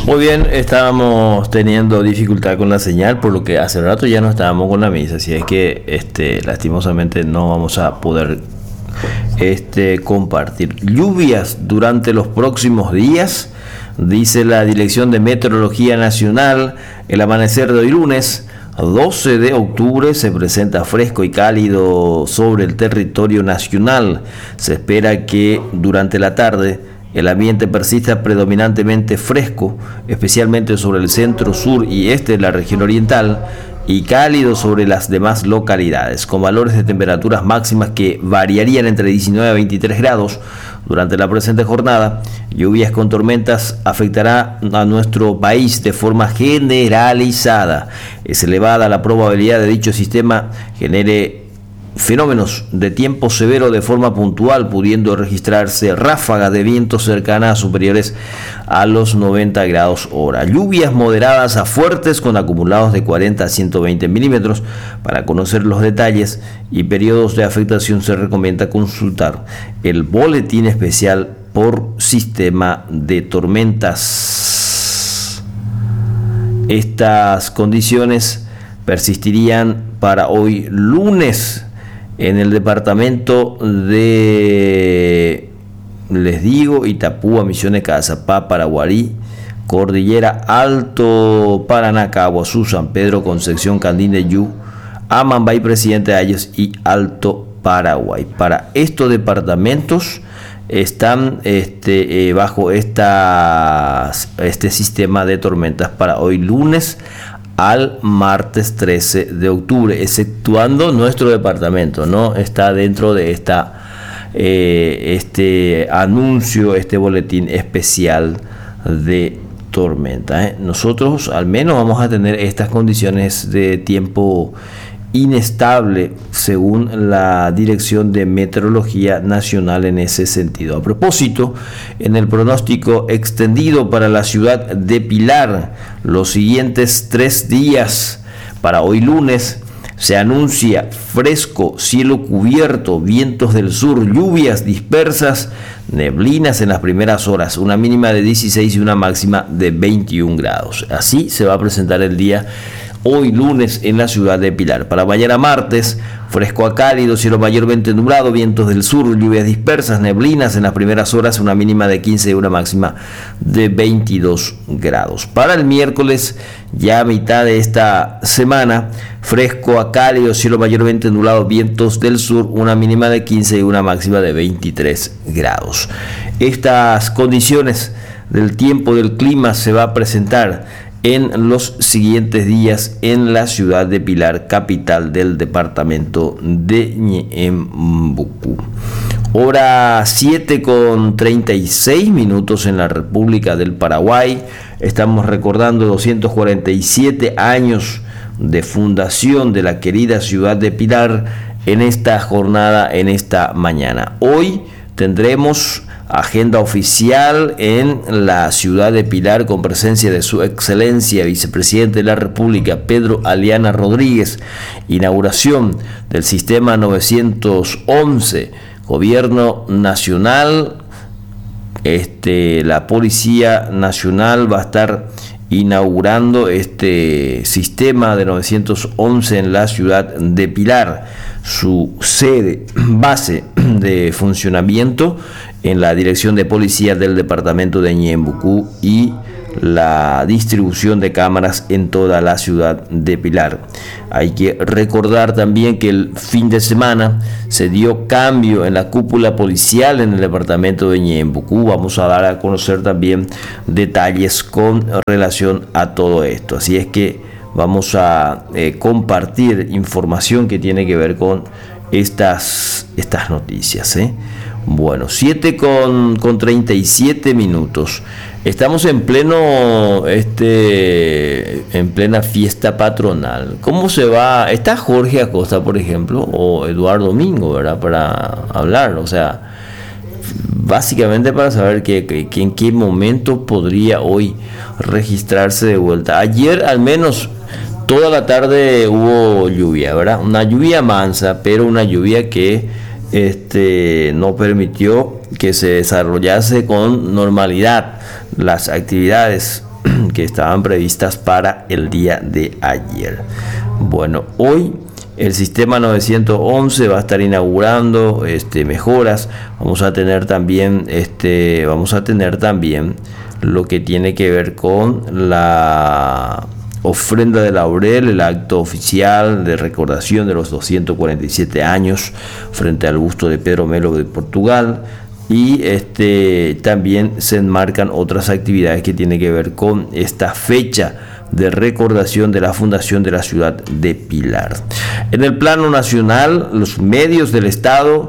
Muy bien, estábamos teniendo dificultad con la señal, por lo que hace rato ya no estábamos con la misa, así es que lastimosamente no vamos a poder compartir. Lluvias durante los próximos días, dice la Dirección de Meteorología Nacional. El amanecer de hoy lunes 12 de octubre se presenta fresco y cálido sobre el territorio nacional. Se espera que durante la tarde el ambiente persista predominantemente fresco, especialmente sobre el centro, sur y este de la región oriental, y cálido sobre las demás localidades, con valores de temperaturas máximas que variarían entre 19 a 23 grados. Durante la presente jornada, lluvias con tormentas afectará a nuestro país de forma generalizada. Es elevada la probabilidad de dicho sistema genere fenómenos de tiempo severo de forma puntual, pudiendo registrarse ráfagas de vientos cercanas superiores a los 90 grados hora. Lluvias moderadas a fuertes con acumulados de 40 a 120 milímetros. Para conocer los detalles y periodos de afectación se recomienda consultar el boletín especial por sistema de tormentas. Estas condiciones persistirían para hoy lunes en el departamento de, Itapúa, Misiones, Cazapá, Paraguarí, Cordillera, Alto Paraná, Caguazú, San Pedro, Concepción, Candindeyú, Amambay, Presidente Ayes y Alto Paraguay. Para estos departamentos están bajo este sistema de tormentas para hoy lunes al martes 13 de octubre, exceptuando nuestro departamento, no está dentro de este anuncio, este boletín especial de tormenta. Nosotros al menos vamos a tener estas condiciones de tiempo inestable según la Dirección de Meteorología Nacional en ese sentido. A propósito, en el pronóstico extendido para la ciudad de Pilar, los siguientes 3 días, para hoy lunes, se anuncia fresco, cielo cubierto, vientos del sur, lluvias dispersas, neblinas en las primeras horas, una mínima de 16 y una máxima de 21 grados. Así se va a presentar el día hoy lunes en la ciudad de Pilar. Para mañana martes, fresco a cálido, cielo mayormente nublado, vientos del sur, lluvias dispersas, neblinas en las primeras horas, una mínima de 15 y una máxima de 22 grados. Para el miércoles, ya a mitad de esta semana, fresco a cálido, cielo mayormente nublado, vientos del sur, una mínima de 15 y una máxima de 23 grados. Estas condiciones del tiempo, del clima, se va a presentar en los siguientes días en la ciudad de Pilar, capital del departamento de Ñeembucú. Hora 7:36 en la República del Paraguay. Estamos recordando 247 años de fundación de la querida ciudad de Pilar en esta jornada, en esta mañana. Hoy tendremos agenda oficial en la ciudad de Pilar con presencia de su excelencia vicepresidente de la República Pedro Aliana Rodríguez, inauguración del sistema 911, gobierno nacional, la Policía Nacional va a estar inaugurando este sistema de 911 en la ciudad de Pilar, su sede, base de funcionamiento en la Dirección de Policía del departamento de Ñeembucú y la distribución de cámaras en toda la ciudad de Pilar. Hay que recordar también que el fin de semana se dio cambio en la cúpula policial en el departamento de Ñeembucú. Vamos a dar a conocer también detalles con relación a todo esto. Así es que vamos a compartir información que tiene que ver con estas noticias. Bueno, 7:37. Estamos en plena fiesta patronal. ¿Cómo se va? Está Jorge Acosta, por ejemplo, o Eduardo Domingo, ¿verdad? Para hablar, o sea, básicamente para saber que en qué momento podría hoy registrarse de vuelta. Ayer al menos toda la tarde hubo lluvia, ¿verdad? Una lluvia mansa, pero una lluvia que no permitió que se desarrollase con normalidad las actividades que estaban previstas para el día de ayer. Bueno, hoy el sistema 911 va a estar inaugurando mejoras. Vamos a tener también lo que tiene que ver con la ofrenda de laurel, el acto oficial de recordación de los 247 años frente al busto de Pedro Melo de Portugal. Y también se enmarcan otras actividades que tienen que ver con esta fecha de recordación de la fundación de la ciudad de Pilar. En el plano nacional, los medios del Estado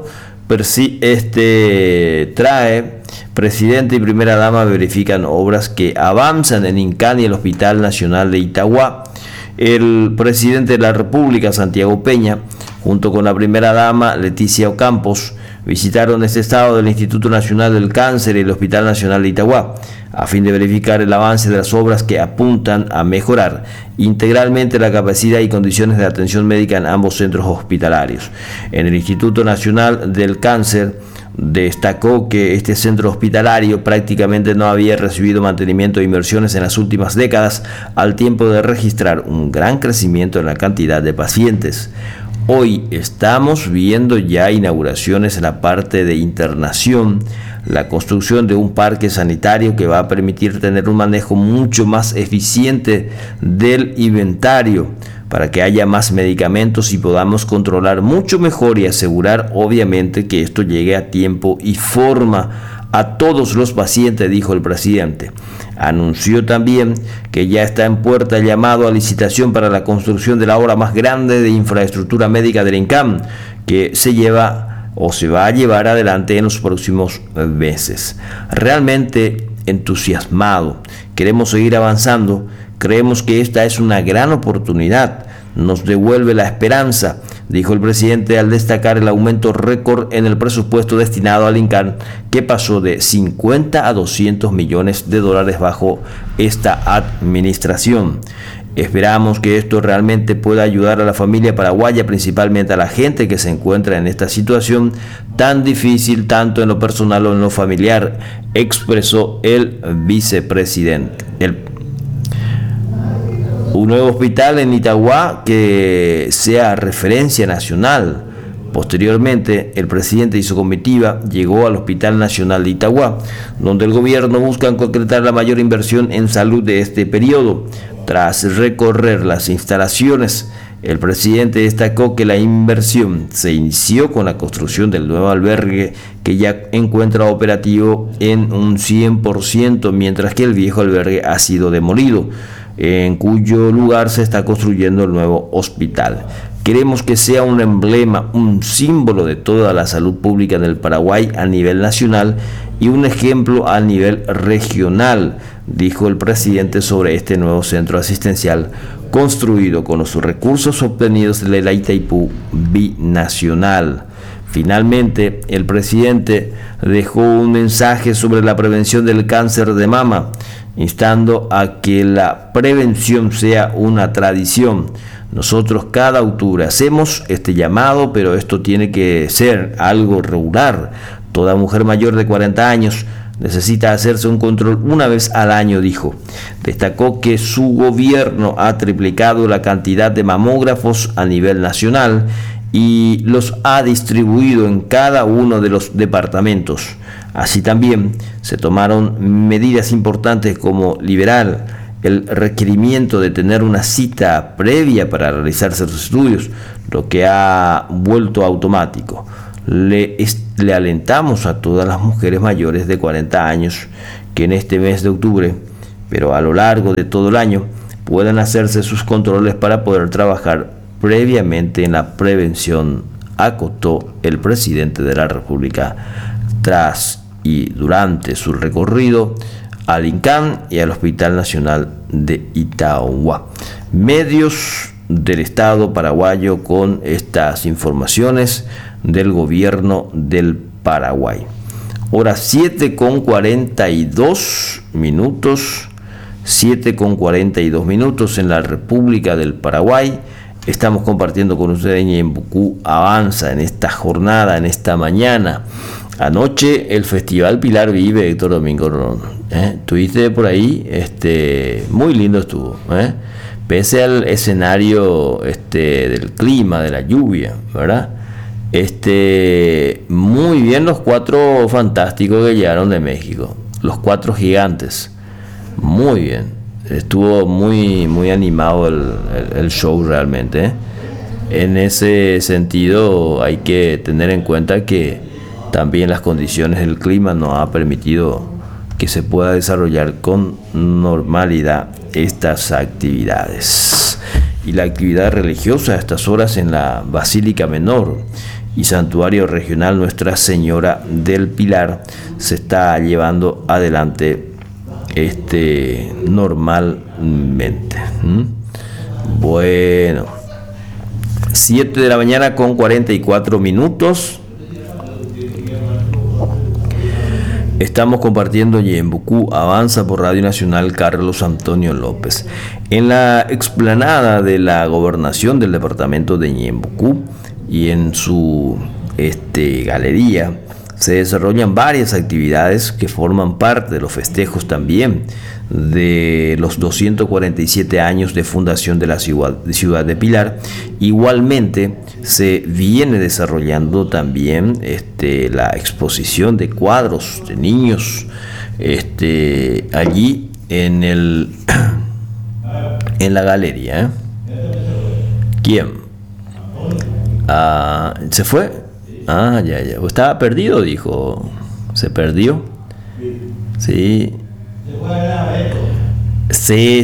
presidente y primera dama verifican obras que avanzan en Incán y el Hospital Nacional de Itagua. El presidente de la República, Santiago Peña, junto con la primera dama, Leticia Ocampos, visitaron este estado del Instituto Nacional del Cáncer y el Hospital Nacional de Itagua, a fin de verificar el avance de las obras que apuntan a mejorar integralmente la capacidad y condiciones de atención médica en ambos centros hospitalarios. En el Instituto Nacional del Cáncer destacó que este centro hospitalario prácticamente no había recibido mantenimiento e inversiones en las últimas décadas, al tiempo de registrar un gran crecimiento en la cantidad de pacientes. Hoy estamos viendo ya inauguraciones en la parte de internación, la construcción de un parque sanitario que va a permitir tener un manejo mucho más eficiente del inventario para que haya más medicamentos y podamos controlar mucho mejor y asegurar obviamente que esto llegue a tiempo y forma a todos los pacientes, dijo el presidente. Anunció también que ya está en puerta el llamado a licitación para la construcción de la obra más grande de infraestructura médica del INCAM, que se va a llevar adelante en los próximos meses. Realmente entusiasmado, queremos seguir avanzando, creemos que esta es una gran oportunidad, nos devuelve la esperanza, dijo el presidente al destacar el aumento récord en el presupuesto destinado al INCAN, que pasó de 50 a 200 millones de dólares bajo esta administración. Esperamos que esto realmente pueda ayudar a la familia paraguaya, principalmente a la gente que se encuentra en esta situación tan difícil, tanto en lo personal o en lo familiar, expresó el vicepresidente. Un nuevo hospital en Itagua que sea referencia nacional. Posteriormente, el presidente y su comitiva llegó al Hospital Nacional de Itagua, donde el gobierno busca concretar la mayor inversión en salud de este periodo. Tras recorrer las instalaciones, el presidente destacó que la inversión se inició con la construcción del nuevo albergue, que ya encuentra operativo en un 100%, mientras que el viejo albergue ha sido demolido, en cuyo lugar se está construyendo el nuevo hospital. Queremos que sea un emblema, un símbolo de toda la salud pública del Paraguay a nivel nacional y un ejemplo a nivel regional, dijo el presidente sobre este nuevo centro asistencial construido con los recursos obtenidos de la Itaipú Binacional. Finalmente, el presidente dejó un mensaje sobre la prevención del cáncer de mama, instando a que la prevención sea una tradición. Nosotros cada octubre hacemos este llamado, pero esto tiene que ser algo regular. Toda mujer mayor de 40 años necesita hacerse un control una vez al año, dijo. Destacó que su gobierno ha triplicado la cantidad de mamógrafos a nivel nacional y los ha distribuido en cada uno de los departamentos. Así también se tomaron medidas importantes como liberar el requerimiento de tener una cita previa para realizarse los estudios, lo que ha vuelto automático. Le alentamos a todas las mujeres mayores de 40 años que en este mes de octubre, pero a lo largo de todo el año, puedan hacerse sus controles para poder trabajar previamente en la prevención, acotó el presidente de la República tras y durante su recorrido al INCAN y al Hospital Nacional de Itagua. Medios del Estado paraguayo con estas informaciones del gobierno del Paraguay. Hora 7:42 minutos, 7:42 minutos en la República del Paraguay. Estamos compartiendo con ustedes en Bucú Avanza en esta jornada, en esta mañana. Anoche el Festival Pilar Vive, Héctor Domingo Ron. Tuviste por ahí, muy lindo estuvo. Pese al escenario del clima, de la lluvia, ¿verdad? Muy bien los 4 fantásticos que llegaron de México, los 4 gigantes. Muy bien. Estuvo muy, muy animado el show realmente. En ese sentido hay que tener en cuenta que también las condiciones del clima nos ha permitido que se pueda desarrollar con normalidad estas actividades. Y la actividad religiosa a estas horas en la Basílica Menor y Santuario Regional Nuestra Señora del Pilar se está llevando adelante normalmente. Bueno, 7 de la mañana con 44 minutos. Estamos compartiendo Ñembucú Avanza por Radio Nacional Carlos Antonio López. En la explanada de la gobernación del departamento de Ñembucú y en su galería se desarrollan varias actividades que forman parte de los festejos también de los 247 años de fundación de la ciudad de Pilar. Igualmente se viene desarrollando también la exposición de cuadros de niños allí en la galería. ¿Quién? ¿Se fue? Ya. Estaba perdido, dijo. ¿Se perdió? Sí. Sí.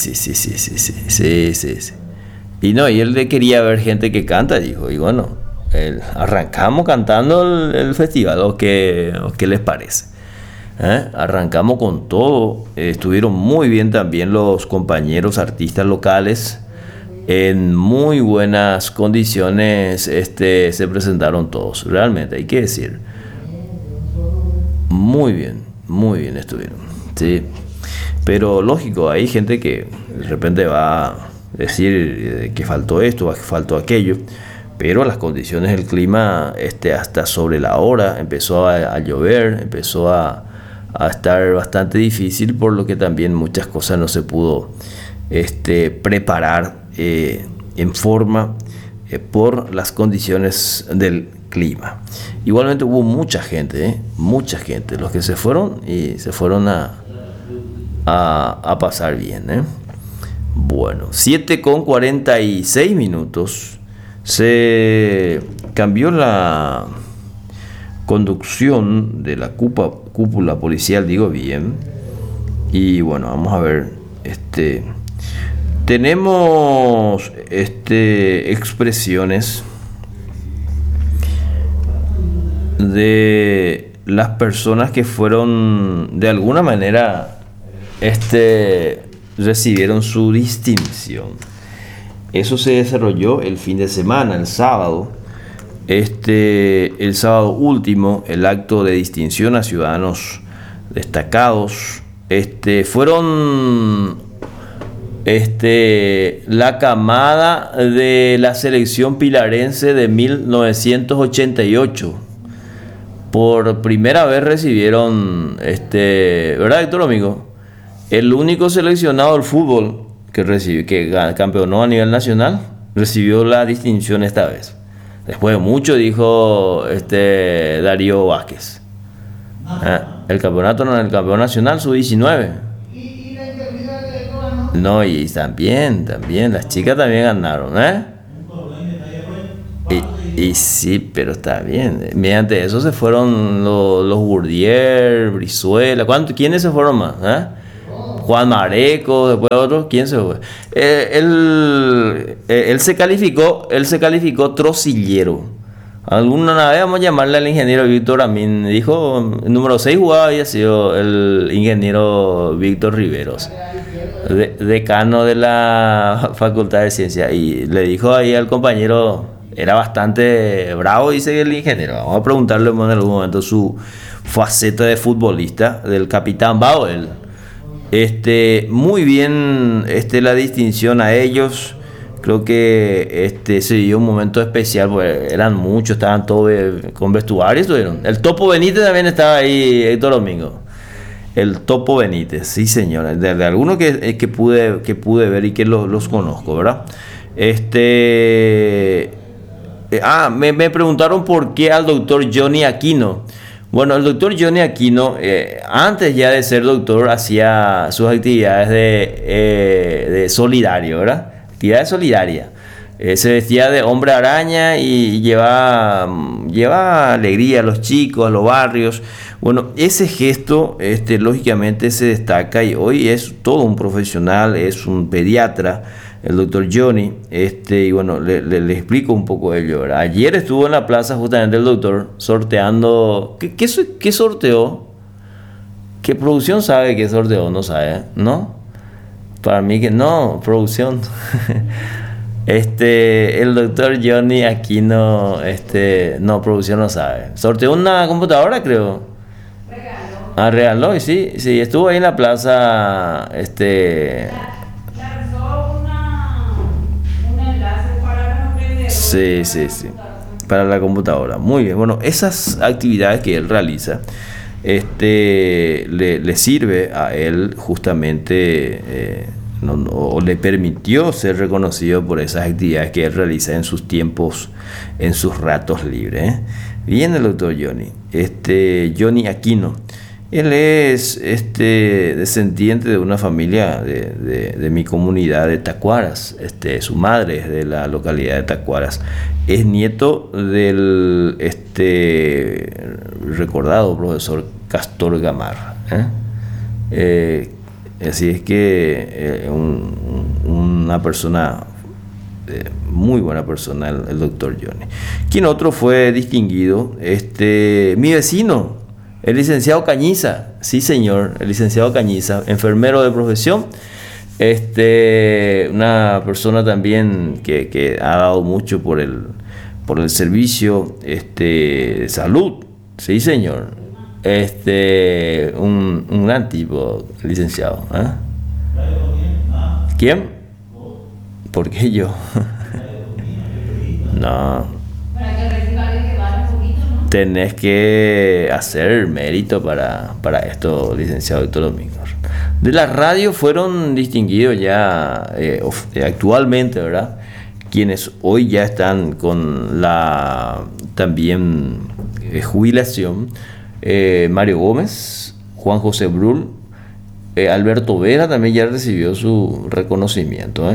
Y él le quería ver gente que canta, dijo. Y bueno, arrancamos cantando el festival, ¿o qué les parece? Arrancamos con todo. Estuvieron muy bien también los compañeros artistas locales. En muy buenas condiciones se presentaron todos, realmente hay que decir. Muy bien estuvieron, sí. Pero lógico, hay gente que de repente va a decir que faltó esto, que faltó aquello, pero las condiciones del clima hasta sobre la hora empezó a llover, empezó a estar bastante difícil, por lo que también muchas cosas no se pudo preparar en forma por las condiciones del clima. Igualmente hubo mucha gente, los que se fueron a pasar bien. Bueno, 7:46 minutos. Se cambió la conducción de la cúpula policial, digo bien. Y bueno, vamos a ver, tenemos expresiones de las personas que fueron de alguna manera recibieron su distinción. Eso se desarrolló el fin de semana, el sábado. El sábado último, el acto de distinción a ciudadanos destacados. Fueron la camada de la selección pilarense de 1988. Por primera vez recibieron, ¿verdad, Héctor Domingo? El único seleccionado del fútbol que campeonó a nivel nacional recibió la distinción esta vez. Después de mucho, dijo Darío Vázquez. El campeonato nacional sub-19. No, y también, las chicas también ganaron, Y sí, pero está bien. Mediante eso se fueron los Bourdier, Brizuela. ¿Quiénes se fueron más? Juan Mareco, después otro. ¿Quién se fue? Él se calificó trocillero. Alguna vez vamos a llamarle al ingeniero Víctor Amin. Dijo, el número 6 jugaba había sido el ingeniero Víctor Riveros, decano de la Facultad de Ciencias. Y le dijo ahí al compañero, era bastante bravo, dice el ingeniero. Vamos a preguntarle en algún momento su faceta de futbolista, del capitán Bauel. Muy bien la distinción a ellos, Creo que se dio un momento especial, porque eran muchos, estaban todos con vestuario, estuvieron. El Topo Benítez también estaba ahí, Héctor Domingo. El Topo Benítez, sí señor, de algunos que pude ver y que los conozco, ¿verdad? Me preguntaron por qué al doctor Johnny Aquino. Bueno, el doctor Johnny Aquino, antes ya de ser doctor, hacía sus actividades de solidario, ¿verdad? Actividades solidarias. Se vestía de hombre araña y lleva alegría a los chicos, a los barrios. Bueno, ese gesto, lógicamente se destaca y hoy es todo un profesional, es un pediatra, el doctor Johnny, y bueno, le explico un poco ello, ¿verdad? Ayer estuvo en la plaza justamente el doctor sorteando, ¿qué sorteó? ¿Qué producción sabe qué sorteó? No sabe, ¿no? Para mí que no, producción. El doctor Johnny Aquino, no, producción no sabe. Sorteó una computadora, creo. Regaló, y sí, estuvo ahí en la plaza, un enlace para los sí, para la computadora. Muy bien, bueno, esas actividades que él realiza, le sirve a él justamente, o le permitió ser reconocido por esas actividades que él realiza en sus tiempos, en sus ratos libres, ¿eh? Bien, el doctor Johnny, Johnny Aquino. Él es descendiente de una familia de mi comunidad de Tacuaras. Su madre es de la localidad de Tacuaras. Es nieto del recordado profesor Castor Gamarra, así es que una persona, muy buena persona, el doctor Johnny. ¿Quién otro fue distinguido? Mi vecino, el licenciado Cañiza. Sí, señor, el licenciado Cañiza, enfermero de profesión. Una persona también que ha dado mucho por el servicio de salud. Sí, señor. Un gran tipo, licenciado. ¿Quién? ¿Por qué yo? No. Tenés que hacer mérito para esto, licenciado Héctor Domingo. De la radio fueron distinguidos ya actualmente, ¿verdad? Quienes hoy ya están con la también jubilación. Mario Gómez, Juan José Brull, Alberto Vera también ya recibió su reconocimiento,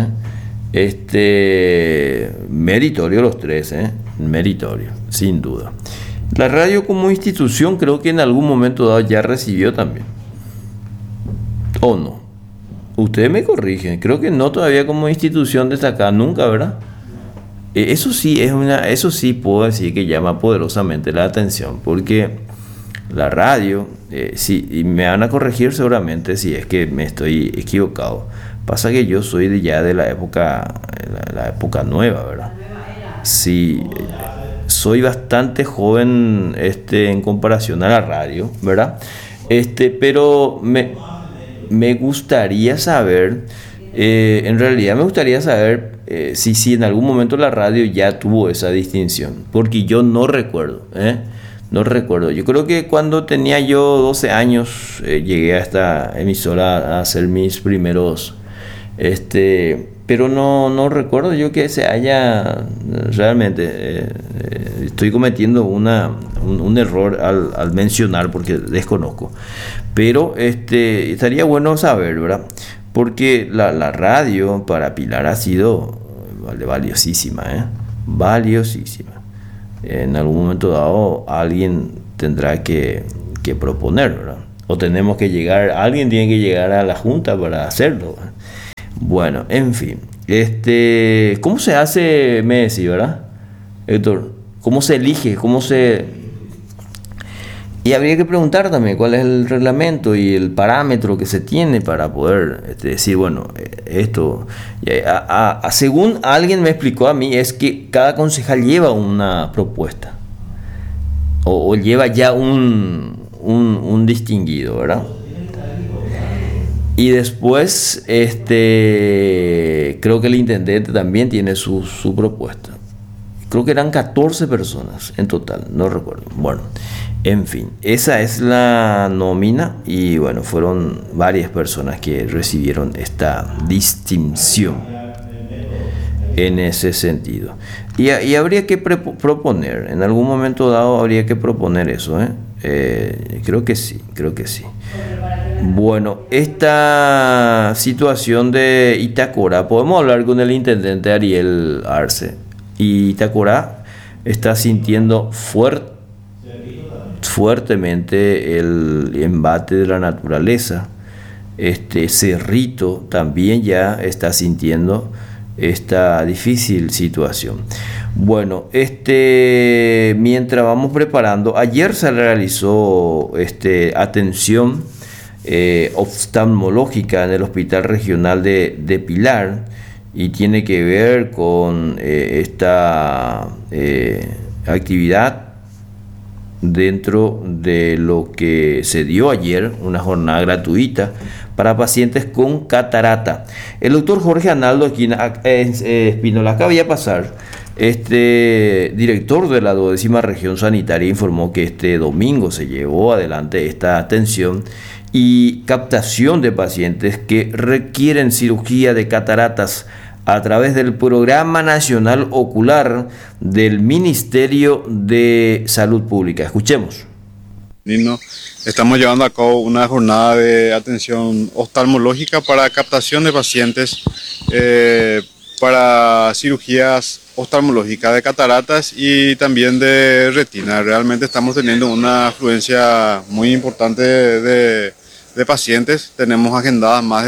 meritorio los tres, meritorio, sin duda. La radio como institución creo que en algún momento dado ya recibió también, ¿o no? Ustedes me corrigen, creo que no todavía como institución destacada nunca, ¿verdad? Eso sí puedo decir que llama poderosamente la atención, porque la radio, sí, y me van a corregir seguramente si es que me estoy equivocado. Pasa que yo soy de la época nueva, ¿verdad? Sí, soy bastante joven en comparación a la radio, ¿verdad? Pero me gustaría saber, en realidad me gustaría saber si en algún momento la radio ya tuvo esa distinción, porque yo no recuerdo, No recuerdo. Yo creo que cuando tenía yo 12 años llegué a esta emisora a hacer mis primeros, pero no recuerdo yo que se haya realmente, estoy cometiendo un error al mencionar porque desconozco, pero estaría bueno saber, ¿verdad? Porque la radio para Pilar ha sido valiosísima, valiosísima. En algún momento dado alguien tendrá que proponer, ¿verdad? O alguien tiene que llegar a la junta para hacerlo, ¿verdad? Bueno, en fin, ¿cómo se hace, me decís, verdad, Héctor? ¿Cómo se elige? Y habría que preguntar también cuál es el reglamento y el parámetro que se tiene para poder decir, bueno, esto, según alguien me explicó a mí, es que cada concejal lleva una propuesta o lleva ya un distinguido, ¿verdad? Y después, creo que el intendente también tiene su propuesta. Creo que eran 14 personas en total, no recuerdo. Bueno, en fin, esa es la nómina y bueno, fueron varias personas que recibieron esta distinción en ese sentido. Y habría que proponer, en algún momento dado habría que proponer eso, ¿eh? Creo que sí, creo que sí. Bueno, esta situación de Itacora, podemos hablar con el intendente Ariel Arce. Y Itacora está sintiendo fuertemente el embate de la naturaleza. Cerrito también ya está sintiendo esta difícil situación. Bueno, mientras vamos preparando, ayer se realizó atención oftalmológica en el Hospital Regional de Pilar y tiene que ver con esta actividad dentro de lo que se dio ayer, una jornada gratuita para pacientes con catarata. El doctor Jorge Analdo Espínola acaba de pasar. Director de la 12ª región sanitaria informó que este domingo se llevó adelante esta atención y captación de pacientes que requieren cirugía de cataratas a través del Programa Nacional Ocular del Ministerio de Salud Pública. Escuchemos. Estamos llevando a cabo una jornada de atención oftalmológica para captación de pacientes para cirugías oftalmológicas de cataratas y también de retina. Realmente estamos teniendo una afluencia muy importante de pacientes. Tenemos agendadas más de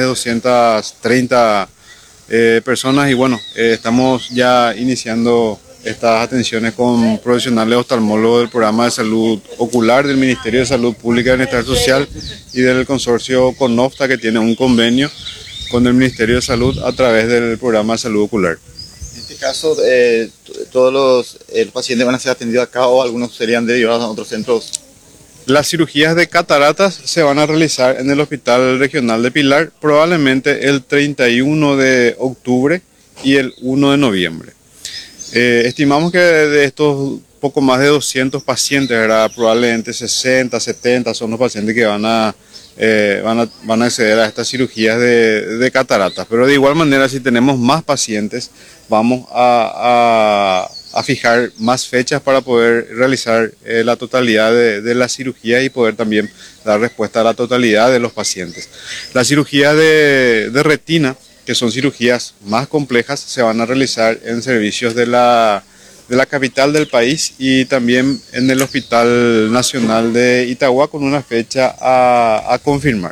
230 personas y bueno, estamos ya iniciando estas atenciones con profesionales oftalmólogos del programa de salud ocular del Ministerio de Salud Pública y Bienestar Social y del consorcio CONOFTA, que tiene un convenio con el Ministerio de Salud a través del programa de salud ocular. En este caso, todos los pacientes van a ser atendidos acá o algunos serían derivados a otros centros. Las cirugías de cataratas se van a realizar en el Hospital Regional de Pilar, probablemente el 31 de octubre y el 1 de noviembre. Estimamos que de estos poco más de 200 pacientes, ¿verdad? Probablemente 60, 70 son los pacientes que van a acceder a estas cirugías de cataratas. Pero de igual manera, si tenemos más pacientes, vamos a fijar más fechas para poder realizar la totalidad de la cirugía y poder también dar respuesta a la totalidad de los pacientes. La cirugía de retina, que son cirugías más complejas, se van a realizar en servicios de la capital del país y también en el Hospital Nacional de Itagua con una fecha a confirmar.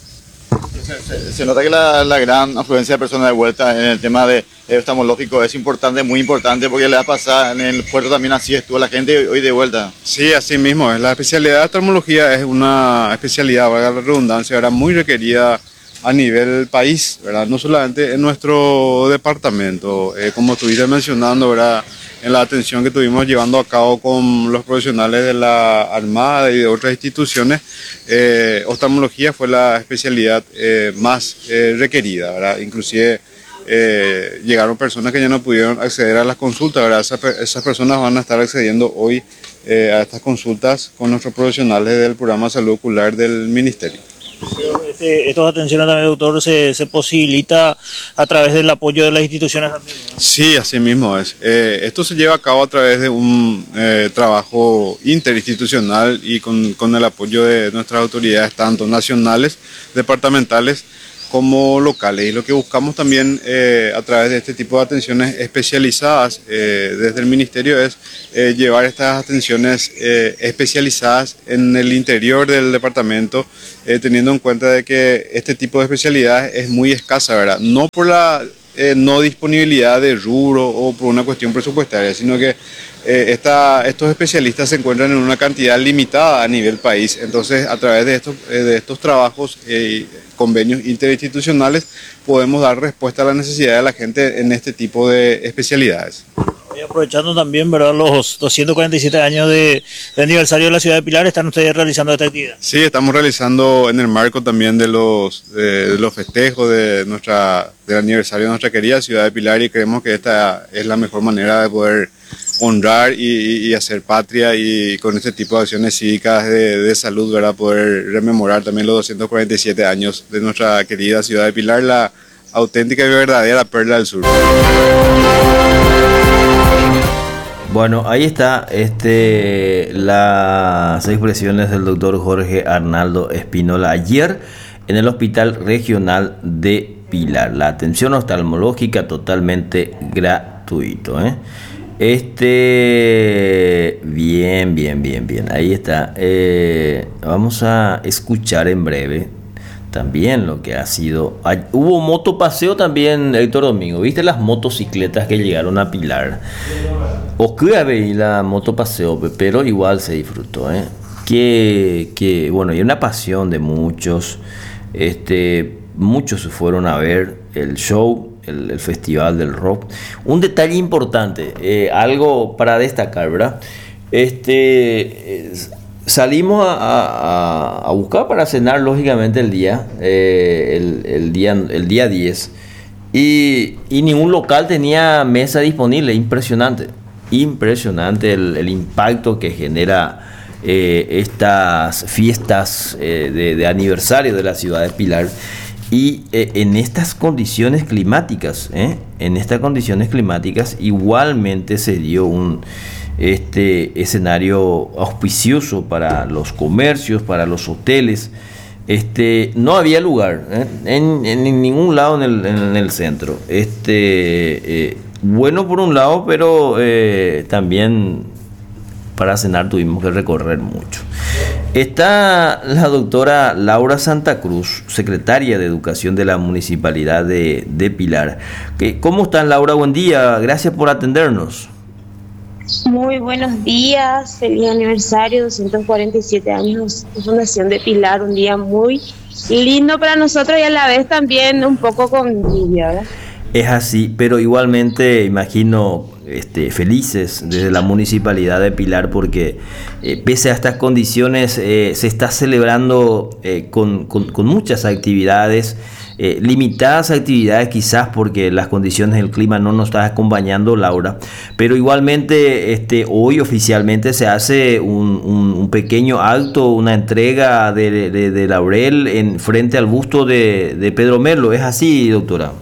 Se nota que la gran afluencia de personas de vuelta en el tema de oftalmológico es importante, muy importante, porque le va a pasar en el puerto también, así estuvo la gente hoy de vuelta. Sí, así mismo es. La especialidad de oftalmología es una especialidad, valga la redundancia, era muy requerida a nivel país, ¿verdad? No solamente en nuestro departamento, como estuviste mencionando, ¿verdad? En la atención que estuvimos llevando a cabo con los profesionales de la Armada y de otras instituciones, oftalmología fue la especialidad más requerida, ¿verdad? Inclusive llegaron personas que ya no pudieron acceder a las consultas, ¿verdad? Esas personas van a estar accediendo hoy a estas consultas con nuestros profesionales del programa de salud ocular del Ministerio. Estas atenciones también, doctor, se posibilita a través del apoyo de las instituciones también, ¿no? Sí, así mismo es. Esto se lleva a cabo a través de un trabajo interinstitucional y con el apoyo de nuestras autoridades, tanto nacionales, departamentales, como locales. Y lo que buscamos también a través de este tipo de atenciones especializadas desde el Ministerio es llevar estas atenciones especializadas en el interior del departamento, teniendo en cuenta de que este tipo de especialidades es muy escasa, ¿verdad? No por la no disponibilidad de rubro o por una cuestión presupuestaria, sino que estos especialistas se encuentran en una cantidad limitada a nivel país. Entonces, a través de estos trabajos y convenios interinstitucionales, podemos dar respuesta a la necesidad de la gente en este tipo de especialidades. Y aprovechando también, ¿verdad?, los 247 años de aniversario de la ciudad de Pilar, ¿están ustedes realizando esta actividad? Sí, estamos realizando en el marco también de los festejos del aniversario de nuestra querida ciudad de Pilar, y creemos que esta es la mejor manera de poder honrar y hacer patria, y con este tipo de acciones cívicas de salud, ¿verdad?, poder rememorar también los 247 años de nuestra querida ciudad de Pilar, la auténtica y verdadera perla del sur. Bueno, ahí está las expresiones del doctor Jorge Arnaldo Espínola ayer en el Hospital Regional de Pilar. La atención oftalmológica totalmente gratuito, Bien. Ahí está. Vamos a escuchar en breve también lo que ha sido. Hubo motopaseo también, Héctor Domingo. ¿Viste las motocicletas que llegaron a Pilar? Y la motopaseo, pero igual se disfrutó, bueno, y una pasión de muchos. Muchos se fueron a ver el show, el Festival del Rock. Un detalle importante, algo para destacar, ¿verdad? Salimos a buscar para cenar, lógicamente, el día 10, y ningún local tenía mesa disponible. Impresionante el impacto que genera estas fiestas de aniversario de la ciudad de Pilar, y en estas condiciones climáticas, igualmente se dio un escenario auspicioso para los comercios, para los hoteles. No había lugar en ningún lado en el centro. Bueno por un lado, pero también para cenar tuvimos que recorrer mucho. Está la doctora Laura Santa Cruz, secretaria de Educación de la Municipalidad de Pilar. ¿Cómo están, Laura? Buen día, gracias por atendernos. Muy buenos días, feliz aniversario, 247 años de Fundación de Pilar, un día muy lindo para nosotros y a la vez también un poco con envidia, ¿verdad? Es así, pero igualmente imagino felices desde la Municipalidad de Pilar, porque pese a estas condiciones se está celebrando con muchas actividades, limitadas actividades quizás porque las condiciones del clima no nos están acompañando, Laura, pero igualmente hoy oficialmente se hace un pequeño acto, una entrega de laurel en frente al busto de Pedro Melo. ¿Es así, doctora?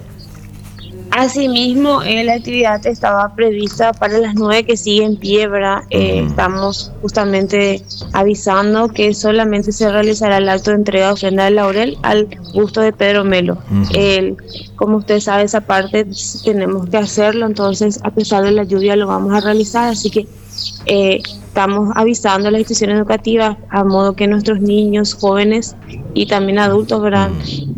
Asimismo, la actividad estaba prevista para las 9, que sigue en pie, ¿verdad? Estamos justamente avisando que solamente se realizará el acto de entrega de ofrenda de laurel al busto de Pedro Melo. Como usted sabe, esa parte tenemos que hacerlo, entonces a pesar de la lluvia lo vamos a realizar, así que estamos avisando a las instituciones educativas a modo que nuestros niños, jóvenes y también adultos, ¿verdad?,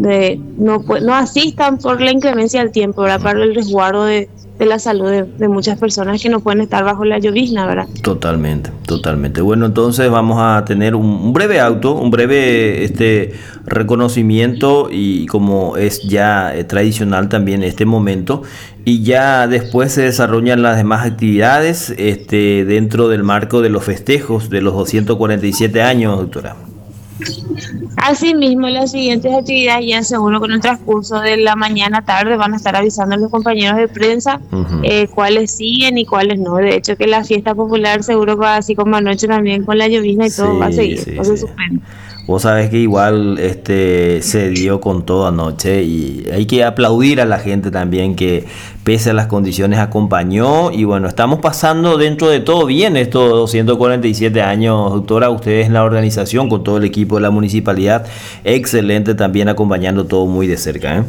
no asistan por la inclemencia del tiempo, ¿verdad?, para el resguardo de la salud de muchas personas que no pueden estar bajo la llovizna, ¿verdad? Totalmente. Bueno, entonces vamos a tener un breve acto, un breve reconocimiento, y como es ya tradicional también este momento, y ya después se desarrollan las demás actividades dentro del marco de los festejos de los 247 años, doctora. Asimismo, las siguientes actividades ya seguro con el transcurso de la mañana tarde van a estar avisando a los compañeros de prensa cuáles siguen y cuáles no. De hecho, que la fiesta popular seguro va así como anoche también con la llovizna y todo va a seguir, no se suspende. Vos sabés que igual se dio con todo anoche, y hay que aplaudir a la gente también que pese a las condiciones acompañó, y bueno, estamos pasando dentro de todo bien estos 247 años, doctora. Ustedes en la organización con todo el equipo de la municipalidad, excelente también acompañando todo muy de cerca,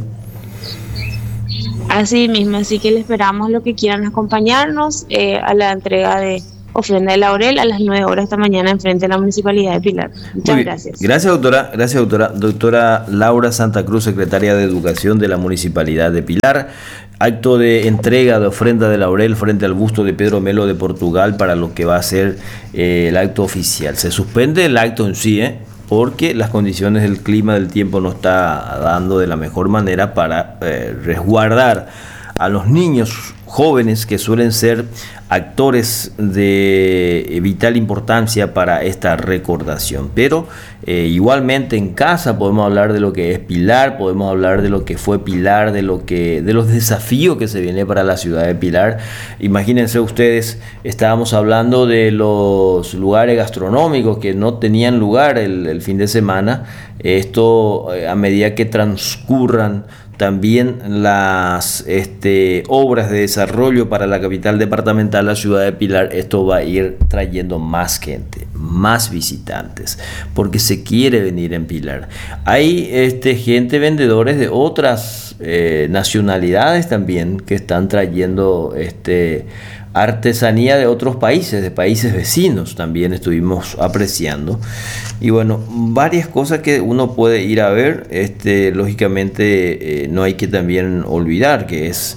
Así mismo, así que le esperamos lo que quieran acompañarnos a la entrega de ofrenda de laurel a las 9 horas esta mañana enfrente de la Municipalidad de Pilar. Muchas gracias. Gracias, doctora. Doctora Laura Santa Cruz, secretaria de Educación de la Municipalidad de Pilar. Acto de entrega de ofrenda de laurel frente al busto de Pedro Melo de Portugal para lo que va a ser el acto oficial. Se suspende el acto en sí, porque las condiciones del clima, del tiempo no está dando de la mejor manera para resguardar a los niños jóvenes que suelen ser actores de vital importancia para esta recordación. Pero igualmente en casa podemos hablar de lo que es Pilar, podemos hablar de lo que fue Pilar, de los desafíos que se viene para la ciudad de Pilar. Imagínense ustedes, estábamos hablando de los lugares gastronómicos que no tenían lugar el fin de semana. Esto a medida que transcurran también las obras de desarrollo para la capital departamental, la ciudad de Pilar, esto va a ir trayendo más gente, más visitantes, porque se quiere venir en Pilar. Hay gente, vendedores de otras nacionalidades también, que están trayendo artesanía de otros países, de países vecinos, también estuvimos apreciando. Y bueno, varias cosas que uno puede ir a ver. Lógicamente no hay que también olvidar que es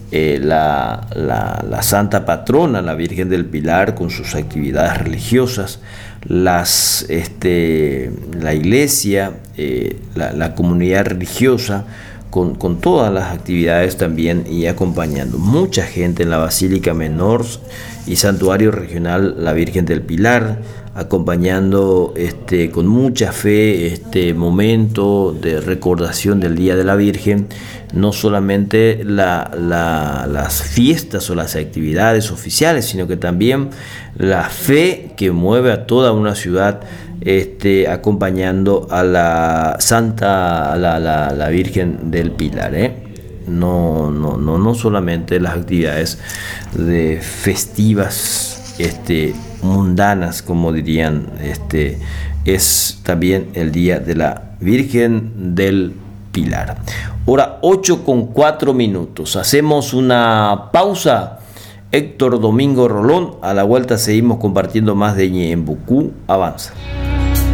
la santa patrona, la Virgen del Pilar, con sus actividades religiosas, la iglesia, la comunidad religiosa, con todas las actividades también, y acompañando mucha gente en la Basílica Menor y Santuario Regional La Virgen del Pilar, acompañando con mucha fe este momento de recordación del Día de la Virgen. No solamente las fiestas o las actividades oficiales, sino que también la fe que mueve a toda una ciudad, acompañando a la Santa, a la Virgen del Pilar, no solamente las actividades de festivas, mundanas, como dirían, es también el Día de la Virgen del Pilar. Hora 8:04. Hacemos una pausa. Héctor Domingo Rolón, a la vuelta seguimos compartiendo más de Ñembucú Avanza.